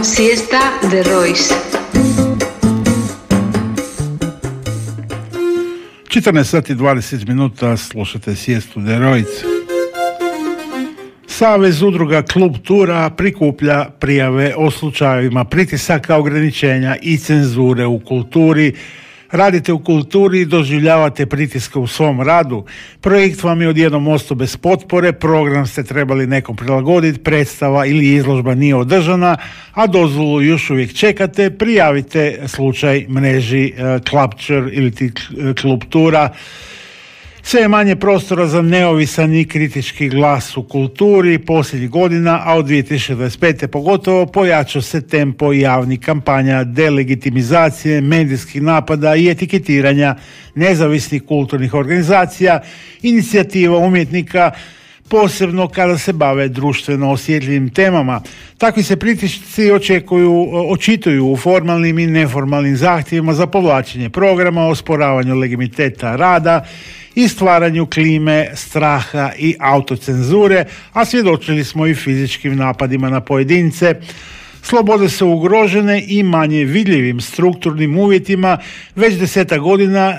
Siesta de Royce. 14 sati 20 minuta, slušate Siestu de Royce. Savez udruga Klub Tura prikuplja prijave o slučajevima pritisaka, ograničenja i cenzure u kulturi. Radite u kulturi i doživljavate pritiske u svom radu. Projekt vam je odjednom ostao bez potpore, program ste trebali nekom prilagoditi, predstava ili izložba nije održana, a dozvolu još uvijek čekate. Prijavite slučaj mreži Klapčer ili Klub Tura. Sve je manje prostora za neovisan i kritički glas u kulturi posljednjih godina, a od 2025. pogotovo pojačao se tempo javnih kampanja, delegitimizacije, medijskih napada i etiketiranja nezavisnih kulturnih organizacija, inicijativa umjetnika, posebno kada se bave društveno osjetljivim temama. Takvi se pritisci očituju u formalnim i neformalnim zahtjevima za povlačenje programa, osporavanju legitimiteta rada i stvaranju klime straha i autocenzure, a svjedočili smo i fizičkim napadima na pojedince. Slobode su ugrožene i manje vidljivim strukturnim uvjetima. Već 10 godina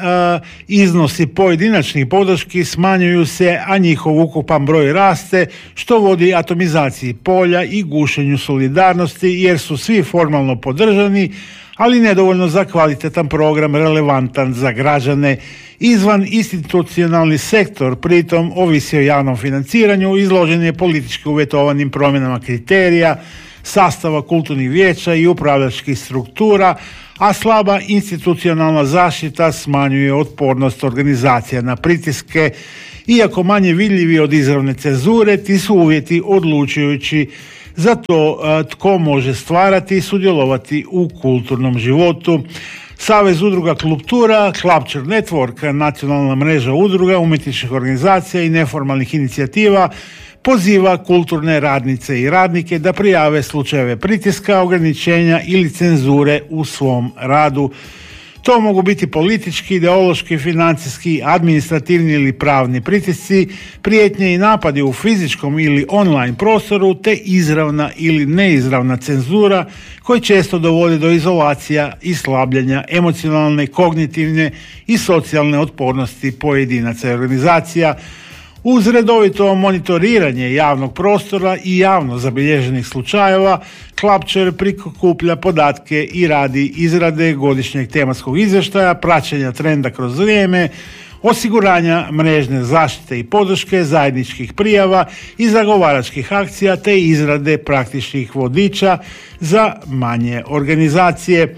iznosi pojedinačnih podrški smanjuju se, a njihov ukupan broj raste, što vodi atomizaciji polja i gušenju solidarnosti, jer su svi formalno podržani, ali nedovoljno za kvalitetan program relevantan za građane. Izvan institucionalni sektor pritom ovisi o javnom financiranju, izložen je politički uvjetovanim promjenama kriterija, sastava kulturnih vijeća i upravljačkih struktura, a slaba institucionalna zaštita smanjuje otpornost organizacija na pritiske. Iako manje vidljivi od izravne cenzure, ti su uvjeti odlučujući za to tko može stvarati i sudjelovati u kulturnom životu. Savez udruga Klub Tura, Klapčer Network, nacionalna mreža udruga, umjetničkih organizacija i neformalnih inicijativa, poziva kulturne radnice i radnike da prijave slučajeve pritiska, ograničenja ili cenzure u svom radu. To mogu biti politički, ideološki, financijski, administrativni ili pravni pritisci, prijetnje i napadi u fizičkom ili online prostoru, te izravna ili neizravna cenzura koji često dovode do izolacija i slabljenja emocionalne, kognitivne i socijalne otpornosti pojedinaca i organizacija. Uz redovito monitoriranje javnog prostora i javno zabilježenih slučajeva, Klapčer prikuplja podatke i radi izrade godišnjeg tematskog izvještaja, praćenja trenda kroz vrijeme, osiguranja mrežne zaštite i podrške, zajedničkih prijava i zagovaračkih akcija, te izrade praktičnih vodiča za manje organizacije.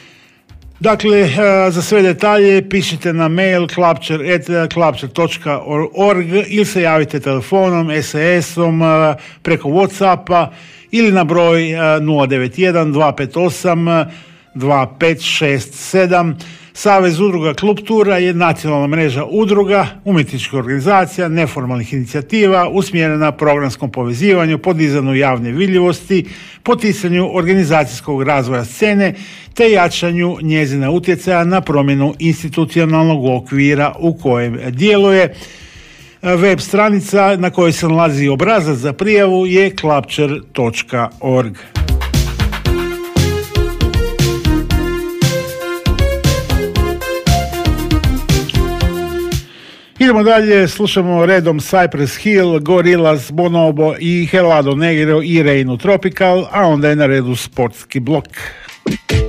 Dakle, za sve detalje pišite na mail klapčer@klapčer.org ili se javite telefonom, SMS-om, preko Whatsappa ili na broj 091 258 2567. Savez udruga Klub Tura je nacionalna mreža udruga, umjetničkih organizacija, neformalnih inicijativa usmjerena programskom povezivanju, podizanju javne vidljivosti, poticanju organizacijskog razvoja scene te jačanju njezina utjecaja na promjenu institucionalnog okvira u kojem djeluje. Web stranica na kojoj se nalazi obrazac za prijavu je klapčer.org. Idemo dalje, slušamo redom Cypress Hill, Gorillaz, Bonobo i Helado Negro i Reino Tropical, a onda je na redu sportski blok.